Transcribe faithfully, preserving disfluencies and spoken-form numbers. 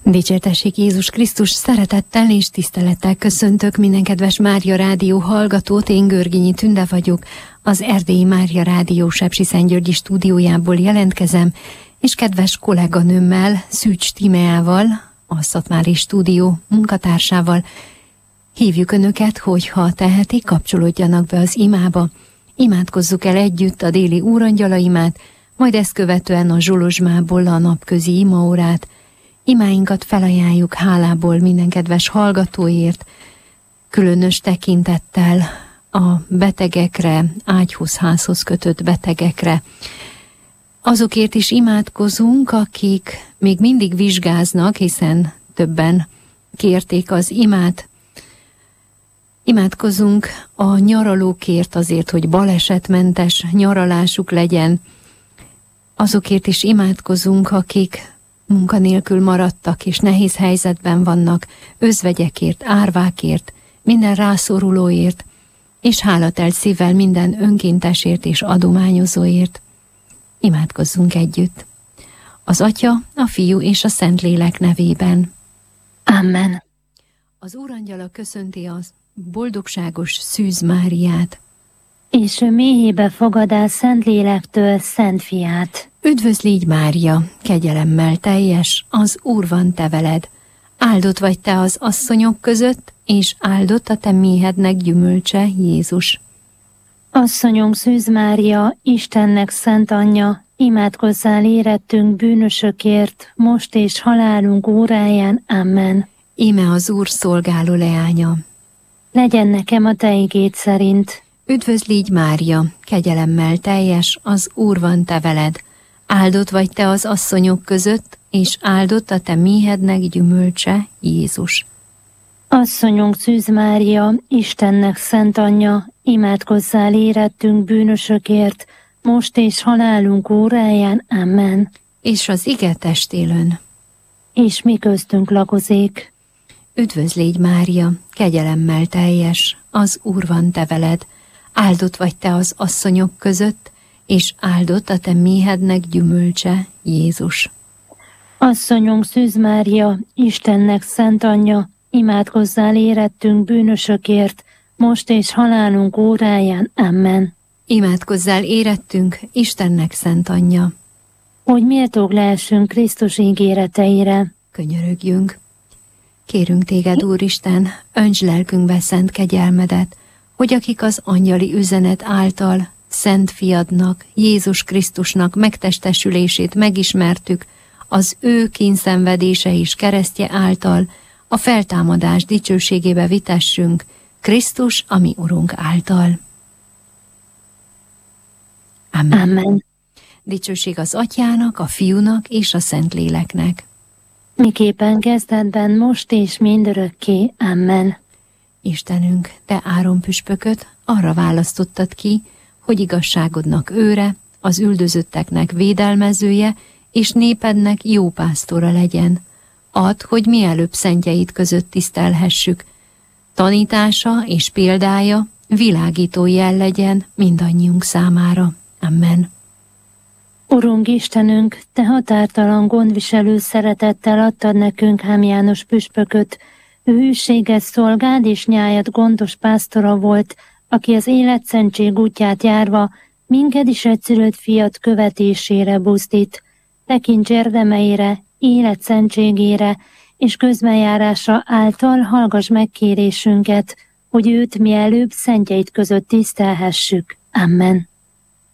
Dicsértessék Jézus Krisztus, szeretettel és tisztelettel köszöntök minden kedves Mária Rádió hallgatót, én Görgényi Tünde vagyok, az Erdélyi Mária Rádió Sepsiszentgyörgyi stúdiójából jelentkezem, és kedves kolléganőmmel, Szűcs Tímeával, a Szatmári stúdió munkatársával hívjuk Önöket, hogyha tehetik, kapcsolódjanak be az imába. Imádkozzuk el együtt a déli úrangyala imát, majd ezt követően a Zsolozsmából a napközi imaórát. Imáinkat felajánljuk hálából minden kedves hallgatóért, különös tekintettel a betegekre, ágyhoz, házhoz kötött betegekre. Azokért is imádkozunk, akik még mindig vizsgáznak, hiszen többen kérték az imát. Imádkozunk a nyaralókért azért, hogy balesetmentes nyaralásuk legyen. Azokért is imádkozunk, akik munkanélkül maradtak és nehéz helyzetben vannak, özvegyekért, árvákért, minden rászorulóért, és hálatelt szívvel minden önkéntesért és adományozóért. Imádkozzunk együtt. Az Atya, a Fiú és a Szentlélek nevében. Amen. Az Úrangyala köszönti az boldogságos Szűz Máriát. És ő méhébe fogad el Szentlélektől Szent Fiát. Üdvözlégy Mária, kegyelemmel teljes, az Úr van te veled. Áldott vagy te az asszonyok között, és áldott a te méhednek gyümölcse, Jézus. Asszonyunk Szűz Mária, Istennek szent anyja, imádkozzál érettünk bűnösökért, most és halálunk óráján. Amen. Íme az Úr szolgáló leánya. Legyen nekem a te igéd szerint. Üdvözlégy Mária, kegyelemmel teljes, az Úr van te veled. Áldott vagy te az asszonyok között, és áldott a te méhednek gyümölcse, Jézus. Asszonyunk Szűz Mária, Istennek szent anyja, imádkozzál érettünk bűnösökért, most és halálunk óráján. Amen. És az ige testélön. És mi köztünk lakozik. Üdvözlégy Mária, kegyelemmel teljes, az Úr van te veled. Áldott vagy te az asszonyok között, és áldott a te méhednek gyümölcse, Jézus. Asszonyunk Szűz Mária, Istennek szent anyja, imádkozzál érettünk bűnösökért, most és halálunk óráján. Amen. Imádkozzál érettünk, Istennek szent anyja. Hogy méltók lehessünk Krisztus ígéreteire. Könyörögjünk. Kérünk téged, Úristen, önts lelkünkbe szent kegyelmedet, hogy akik az angyali üzenet által Szent Fiadnak, Jézus Krisztusnak megtestesülését megismertük, az ő kényszenvedése és keresztje által a feltámadás dicsőségébe vitessünk, Krisztus, a mi Urunk által. Amen. Amen. Dicsőség az Atyának, a Fiúnak és a Szentléleknek. Miképpen kezdetben, most és mindörökké. Amen. Istenünk, te Áron püspököt arra választottad ki, hogy igazságodnak őre, az üldözötteknek védelmezője, és népednek jó pásztora legyen. Add, hogy mielőbb szentjeid között tisztelhessük. Tanítása és példája világító jel legyen mindannyiunk számára. Amen. Urunk Istenünk, te határtalan gondviselő szeretettel adtad nekünk Hám János püspököt. Ő hűséges szolgád és nyájad gondos pásztora volt, aki az életszentség útját járva minket is egyszülött fiat követésére buzdít. Tekints érdemeire, életszentségére és közbenjárása által hallgass megkérésünket, hogy őt mielőbb szentjeid között tisztelhessük. Amen.